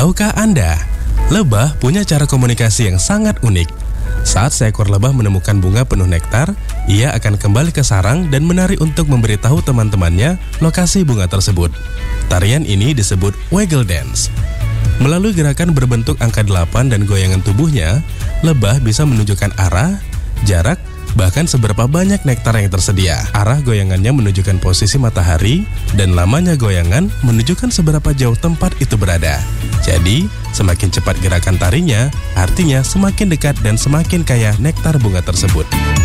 Tahukah Anda, lebah punya cara komunikasi yang sangat unik. Saat seekor lebah menemukan bunga penuh nektar, ia akan kembali ke sarang dan menari untuk memberitahu teman-temannya lokasi bunga tersebut. Tarian ini disebut waggle dance. Melalui gerakan berbentuk angka 8 dan goyangan tubuhnya, lebah bisa menunjukkan arah, jarak, bahkan seberapa banyak nektar yang tersedia. Arah goyangannya menunjukkan posisi matahari, dan lamanya goyangan menunjukkan seberapa jauh tempat itu berada. Jadi, semakin cepat gerakan tarinya, artinya semakin dekat dan semakin kaya nektar bunga tersebut.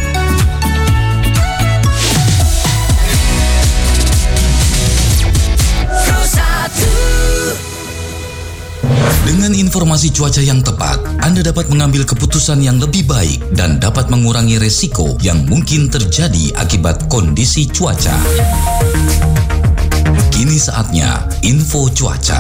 Dengan informasi cuaca yang tepat, Anda dapat mengambil keputusan yang lebih baik dan dapat mengurangi resiko yang mungkin terjadi akibat kondisi cuaca. Kini saatnya info cuaca.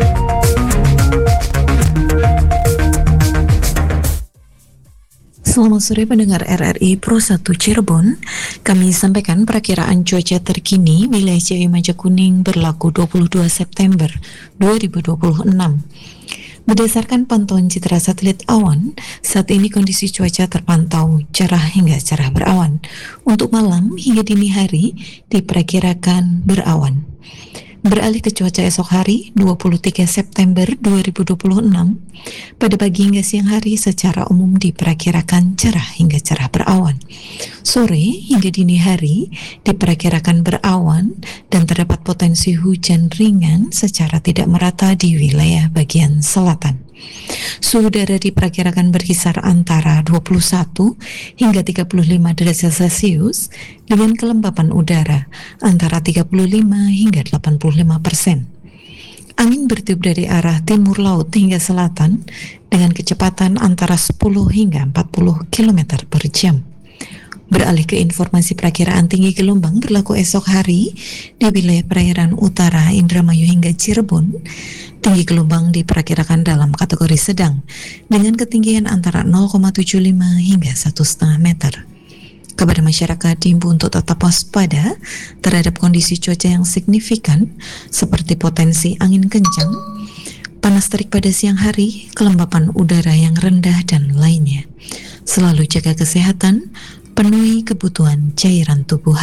Selamat sore pendengar RRI Pro 1 Cirebon. Kami sampaikan perakiraan cuaca terkini wilayah Ciawi Majakuning berlaku 22 September 2026. Berdasarkan pantauan citra satelit awan, saat ini kondisi cuaca terpantau cerah hingga cerah berawan. Untuk malam hingga dini hari diperkirakan berawan. Beralih ke cuaca esok hari 23 September 2026, pada pagi hingga siang hari secara umum diperkirakan cerah hingga cerah berawan. Sore hingga dini hari diperkirakan berawan dan terdapat potensi hujan ringan secara tidak merata di wilayah bagian selatan. Suhu udara diperkirakan berkisar antara 21 hingga 35 derajat Celcius dengan kelembapan udara antara 35 hingga 85%. Angin bertiup dari arah timur laut hingga selatan dengan kecepatan antara 10 hingga 40 km per jam. Beralih ke informasi perakiraan tinggi gelombang berlaku esok hari di wilayah perairan utara Indramayu hingga Cirebon. Tinggi gelombang diperkirakan dalam kategori sedang dengan ketinggian antara 0,75 hingga 1,5 meter. Kepada masyarakat diimbau untuk tetap waspada terhadap kondisi cuaca yang signifikan seperti potensi angin kencang, panas terik pada siang hari, kelembapan udara yang rendah dan lainnya. Selalu jaga kesehatan, penuhi kebutuhan cairan tubuh